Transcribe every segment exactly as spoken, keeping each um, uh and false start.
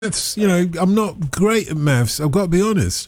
maths, you know, I'm not great at maths. I've got to be honest.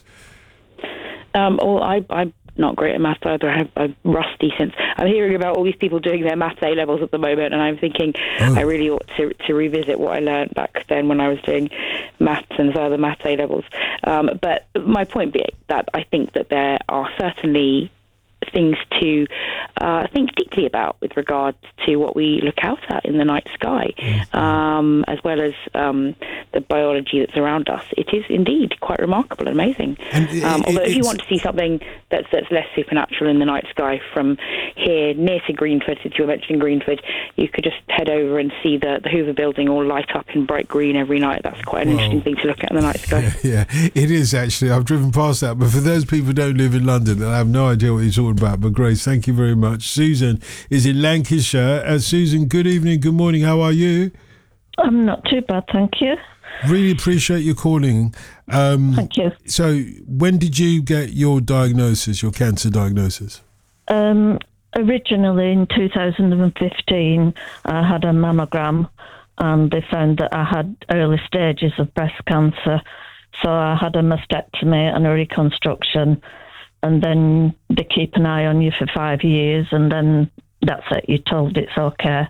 Um, well, I, I'm not great at maths either. I have, I'm rusty since I'm hearing about all these people doing their maths A levels at the moment, and I'm thinking oh. I really ought to, to revisit what I learned back then when I was doing maths and further maths A levels. Um, but my point being that I think that there are certainly things to uh, think deeply about with regard to what we look out at in the night sky, mm-hmm. um, as well as um, the biology that's around us. It is indeed quite remarkable and amazing. And it, um, although if you want to see something that's that's less supernatural in the night sky from here near to Greenford, since you were mentioning Greenford, you could just head over and see the, the Hoover building all light up in bright green every night. That's quite an well, interesting thing to look at in the night sky. Yeah, yeah, it is actually. I've driven past that, but for those people who don't live in London, I have no idea what you're talking about. But Grace, thank you very much. Susan is in Lancashire. Uh, Susan, good evening, good morning. How are you? I'm not too bad, thank you. Really appreciate you calling. Um, thank you. So, when did you get your diagnosis, your cancer diagnosis? Um, originally in two thousand fifteen, I had a mammogram, and they found that I had early stages of breast cancer. So I had a mastectomy and a reconstruction. And then they keep an eye on you for five years, and then that's it. You're told it's okay.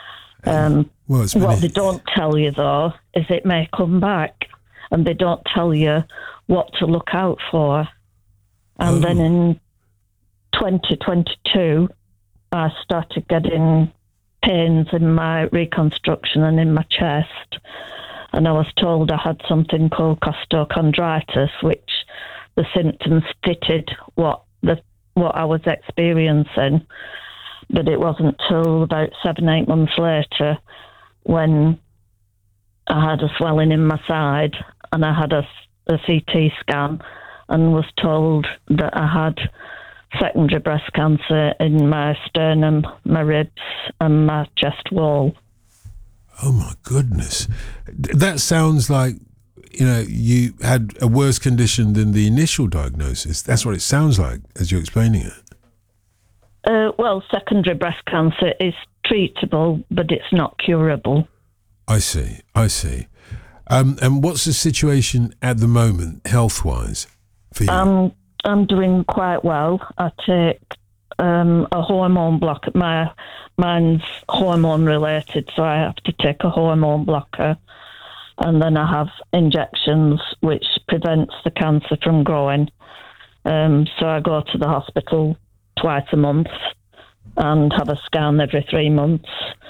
Um, well, it's what they don't tell you, though, is it may come back, and they don't tell you what to look out for. And oh. then in twenty twenty-two, I started getting pains in my reconstruction and in my chest, and I was told I had something called costochondritis, which the symptoms fitted what the what I was experiencing, but it wasn't till about seven, eight months later when I had a swelling in my side, and I had a, a C T scan and was told that I had secondary breast cancer in my sternum, my ribs, and my chest wall. Oh my goodness, that sounds like, you know, you had a worse condition than the initial diagnosis. That's what it sounds like as you're explaining it. Uh, well, secondary breast cancer is treatable, but it's not curable. I see, I see. Um, and what's the situation at the moment, health-wise, for you? Um, I'm doing quite well. I take um, a hormone blocker. My, mine's hormone-related, so I have to take a hormone blocker. And then I have injections which prevents the cancer from growing. Um, so I go to the hospital twice a month and have a scan every three months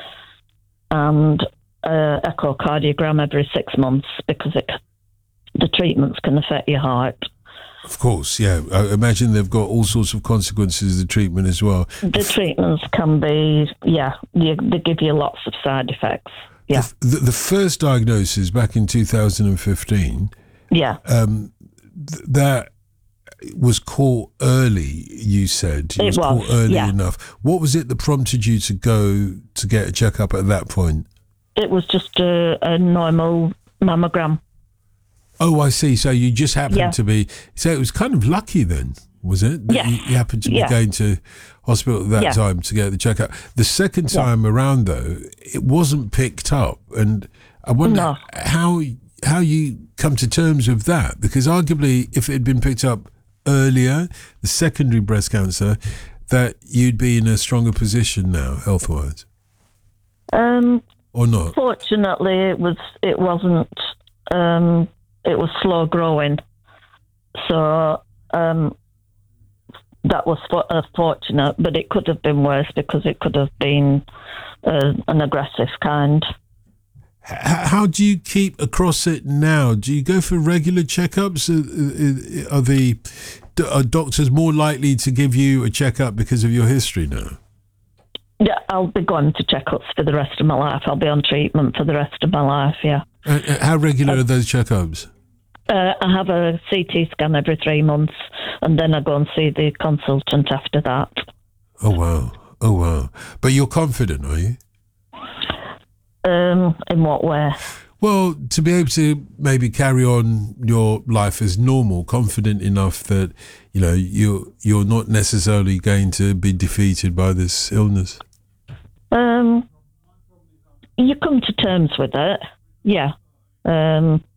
and an echocardiogram every six months because it, the treatments can affect your heart. Of course, yeah. I imagine they've got all sorts of consequences, the treatment as well. The treatments can be, yeah, you, they give you lots of side effects. Yeah. The, the, the first diagnosis back in two thousand fifteen, yeah, um, th- that was caught early, you said. It, it was, was caught early yeah. enough. What was it that prompted you to go to get a checkup at that point? It was just a, a normal mammogram. Oh, I see. So you just happened yeah. to be... So it was kind of lucky then, was it? That yes. you, you happened to be yeah. going to hospital at that yeah. time to get the checkup. The second time yeah. around, though, it wasn't picked up. And I wonder no. how how you come to terms with that. Because arguably, if it had been picked up earlier, the secondary breast cancer, that you'd be in a stronger position now, health-wise. Um, or not? Fortunately, it was. It wasn't. Um, it was slow growing, so um, that was uh, fortunate. But it could have been worse because it could have been uh, an aggressive kind. How, how do you keep across it now? Do you go for regular checkups? Are, are the are doctors more likely to give you a checkup because of your history now? Yeah, I'll be going to checkups for the rest of my life. I'll be on treatment for the rest of my life, yeah. Uh, how regular uh, are those checkups? Uh, I have a C T scan every three months, and then I go and see the consultant after that. Oh, wow. Oh, wow. But you're confident, are you? Um, in what way? Well, to be able to maybe carry on your life as normal, confident enough that, you know, you're, you're not necessarily going to be defeated by this illness. Um, you come to terms with it, yeah. Um,